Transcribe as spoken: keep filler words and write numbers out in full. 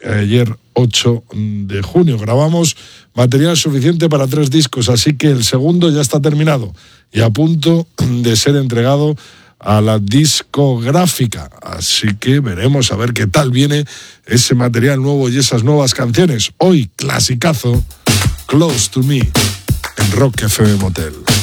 ayer ocho de junio. Grabamos material suficiente para tres discos, así que el segundo ya está terminado y a punto de ser entregado a la discográfica. Así que veremos a ver qué tal viene ese material nuevo y esas nuevas canciones. Hoy, clasicazo, Close to Me, en Rock F M Motel.